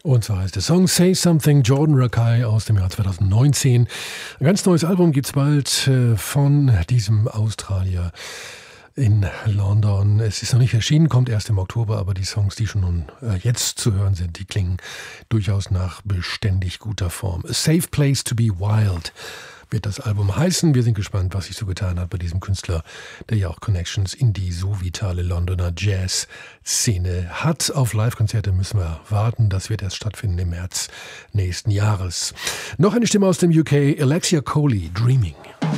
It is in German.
Und zwar heißt der Song Say Something, Jordan Rakei aus dem Jahr 2019. Ein ganz neues Album gibt's bald von diesem Australier in London. Es ist noch nicht erschienen, kommt erst im Oktober, aber die Songs, die schon nun jetzt zu hören sind, die klingen durchaus nach beständig guter Form. A Safe Place to be Wild wird das Album heißen. Wir sind gespannt, was sich so getan hat bei diesem Künstler, der ja auch Connections in die so vitale Londoner Jazz-Szene hat. Auf Live-Konzerte müssen wir warten. Das wird erst stattfinden im März nächsten Jahres. Noch eine Stimme aus dem UK, Alexia Coley, Dreaming.